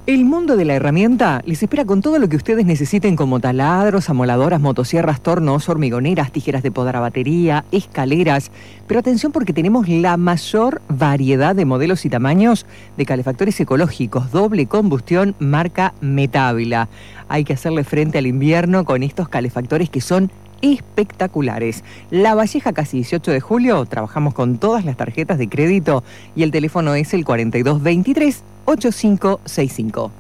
El mundo de la herramienta les espera con todo lo que ustedes necesiten, como taladros, amoladoras, motosierras, tornos, hormigoneras, tijeras de podar a batería, escaleras. Pero atención, porque tenemos la mayor variedad de modelos y tamaños de calefactores ecológicos, doble combustión, marca Metabila. Hay que hacerle frente al invierno con estos calefactores que son espectaculares. La Valleja, casi 18 de julio, trabajamos con todas las tarjetas de crédito y el teléfono es el 4223-8565.